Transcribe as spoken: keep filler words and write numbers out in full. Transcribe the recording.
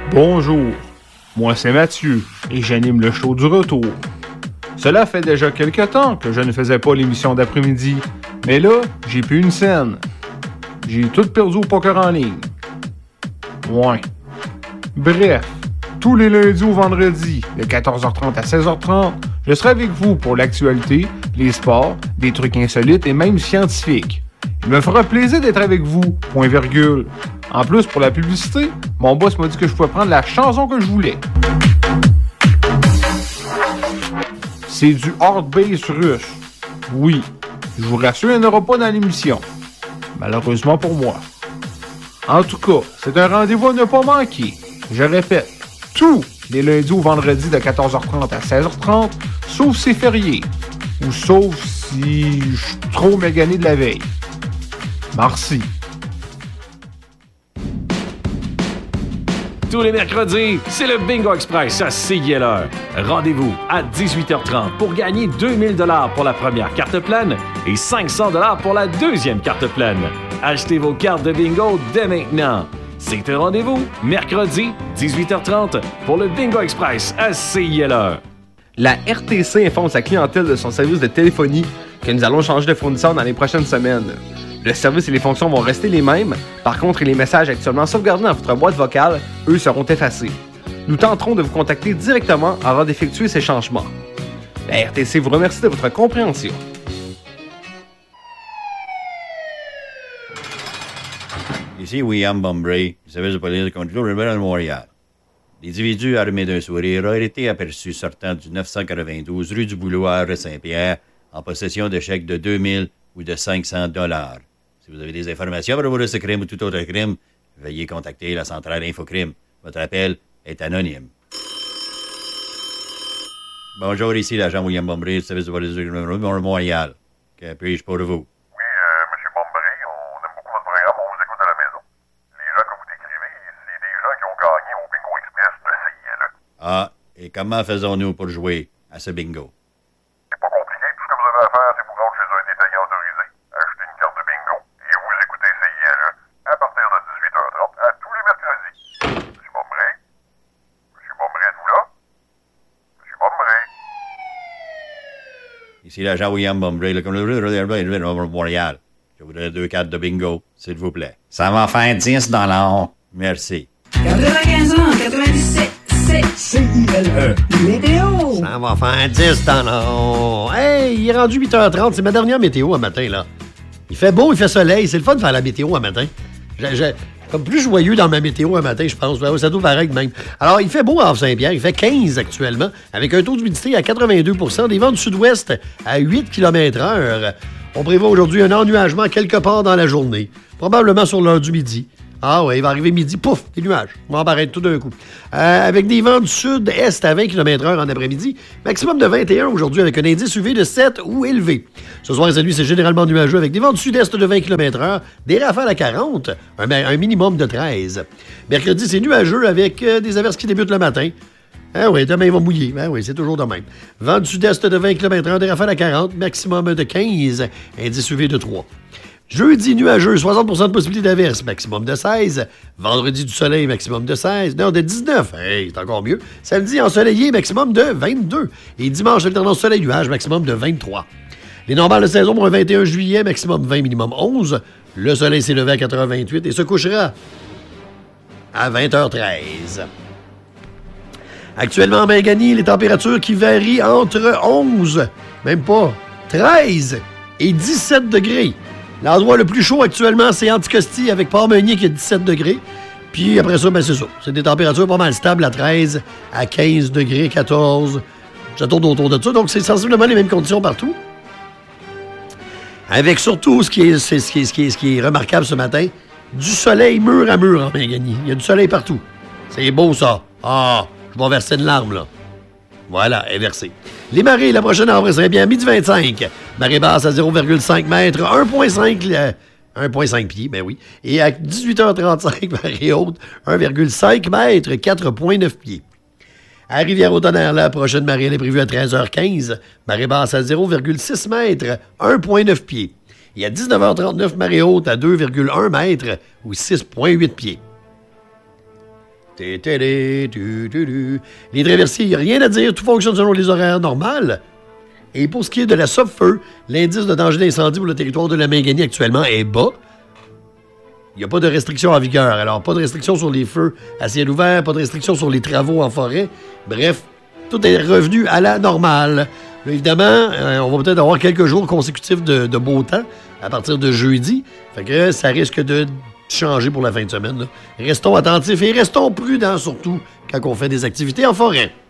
Bonjour, moi c'est Mathieu et j'anime le show du retour. Cela fait déjà quelque temps que je ne faisais pas l'émission d'après-midi, mais là, j'ai plus une scène. J'ai tout perdu au poker en ligne. Ouais. Bref, tous les lundis ou vendredis, de quatorze heures trente à seize heures trente, je serai avec vous pour l'actualité, les sports, des trucs insolites et même scientifiques. Il me fera plaisir d'être avec vous, point virgule. En plus, pour la publicité, mon boss m'a dit que je pouvais prendre la chanson que je voulais. C'est du hard bass russe. Oui, je vous rassure, il n'y en aura pas dans l'émission. Malheureusement pour moi. En tout cas, c'est un rendez-vous à ne pas manquer. Je répète, tous les lundis ou vendredis de quatorze heures trente à seize heures trente, sauf si c'est férié. Ou sauf si je suis trop magané de la veille. Merci. Tous les mercredis, c'est le Bingo Express à C I L R. Rendez-vous à dix-huit heures trente pour gagner deux mille dollars pour la première carte pleine et cinq cents dollars pour la deuxième carte pleine. Achetez vos cartes de bingo dès maintenant. C'est un rendez-vous, mercredi, dix-huit heures trente, pour le Bingo Express à C I L R. La R T C informe sa clientèle de son service de téléphonie que nous allons changer de fournisseur dans les prochaines semaines. Le service et les fonctions vont rester les mêmes. Par contre, les messages actuellement sauvegardés dans votre boîte vocale, eux, seront effacés. Nous tenterons de vous contacter directement avant d'effectuer ces changements. La R T C vous remercie de votre compréhension. Ici William Bombray, du service de police de conduite de Montréal. L'individu armé d'un sourire a été aperçu sortant du neuf cent quatre-vingt-douze rue du Bouloir Saint-Pierre en possession de chèques de deux mille ou de cinq cents dollars. Si vous avez des informations à propos de ce crime ou tout autre crime, veuillez contacter la centrale Infocrime. Votre appel est anonyme. Bonjour, ici l'agent William Bombray, du service de police de Montréal. Que puis-je pour vous? Oui, euh, M. Bombray, on aime beaucoup votre programme, on vous écoute à la maison. Les gens que vous décrivez, c'est des gens qui ont gagné au Bingo Express de C I L E. Ah, et comment faisons-nous pour jouer à ce bingo? C'est pas compliqué, tout ce que vous avez à faire, c'est vous rendre chez un détaillant autorisé, acheter une carte de bingo et vous écoutez C I L E à partir de dix-huit heures trente à tous les mercredis. M. Bombray? M. Bombray, êtes-vous là? M. Bombray? Ici l'agent William Bombray, le commissaire de Montréal. Je voudrais deux cartes de bingo, s'il vous plaît. Ça va faire dix dollars. Merci. quatre-vingt-quinze ans, quatre-vingt-dix-sept, c'est C I L E. Météo. Ça va faire dix dollars. Hey, il est rendu huit heures trente, c'est ma dernière météo à matin, là. Il fait beau, il fait soleil, c'est le fun de faire la météo à matin. Je, je, comme plus joyeux dans ma météo à matin, je pense. Ça doit paraître même. Alors, il fait beau à Saint-Pierre, il fait quinze actuellement, avec un taux d'humidité à quatre-vingt-deux pour cent, des vents du sud-ouest à huit kilomètres heure. On prévoit aujourd'hui un ennuagement quelque part dans la journée, probablement sur l'heure du midi. Ah oui, il va arriver midi, pouf, des nuages. On va apparaître tout d'un coup. Euh, avec des vents du sud-est à vingt kilomètres heure en après-midi. Maximum de vingt et un aujourd'hui avec un indice U V de sept ou élevé. Ce soir et cette nuit, c'est généralement nuageux avec des vents du sud-est de vingt kilomètres heure, des rafales à quarante, un, un minimum de treize. Mercredi, c'est nuageux avec euh, des averses qui débutent le matin. Ah oui, demain, ils vont mouiller. Ah oui, c'est toujours de même. Vent du sud-est de vingt kilomètres heure, des rafales à quarante, maximum de quinze, indice U V de trois. Jeudi, nuageux, soixante pour cent de possibilité d'averse, maximum de seize. Vendredi, du soleil, maximum de seize. Non, de dix-neuf. Hey, c'est encore mieux. Samedi, ensoleillé, maximum de vingt-deux. Et dimanche, alternance soleil-nuage, maximum de vingt-trois. Les normales de saison pour un vingt et un juillet, maximum vingt, minimum onze. Le soleil s'est levé à quatre heures vingt-huit et se couchera à vingt heures treize. Actuellement, en Bingani, les températures qui varient entre onze, même pas, treize et dix-sept degrés. L'endroit le plus chaud actuellement, c'est Anticosti avec Port-Meunier qui est dix-sept degrés. Puis après ça, ben c'est ça. C'est des températures pas mal stables à treize, à quinze degrés, quatorze. Ça tourne autour de ça. Donc, c'est sensiblement les mêmes conditions partout. Avec surtout, ce qui est, c'est, ce qui est, ce qui est, ce qui est remarquable ce matin, du soleil mur à mur en Bingani. Il y a du soleil partout. C'est beau, ça. Ah, je vais verser une larme, là. Voilà, elle est versée. Les marées, la prochaine heure serait bien à midi vingt-cinq. Marée basse à zéro virgule cinq mètres, un virgule cinq, euh, un virgule cinq pieds, ben oui. Et à dix-huit heures trente-cinq, marée haute, un virgule cinq mètres, quatre virgule neuf pieds. À Rivière-au-Tonnerre, la prochaine marée, elle est prévue à treize heures quinze. Marée basse à zéro virgule six mètres, un virgule neuf pieds. Et à dix-neuf heures trente-neuf, marée haute à deux virgule un mètres, ou six virgule huit pieds. Tétélé, tu, tu, tu. Les traversiers, il n'y a rien à dire. Tout fonctionne selon les horaires normales. Et pour ce qui est de la Sopfeu, l'indice de danger d'incendie pour le territoire de la Mingani actuellement est bas. Il n'y a pas de restrictions en vigueur. Alors, pas de restrictions sur les feux à ciel ouvert, pas de restrictions sur les travaux en forêt. Bref, tout est revenu à la normale. Là, évidemment, euh, on va peut-être avoir quelques jours consécutifs de, de beau temps à partir de jeudi. Fait que ça risque de changer pour la fin de semaine. Là. Restons attentifs et restons prudents surtout quand on fait des activités en forêt.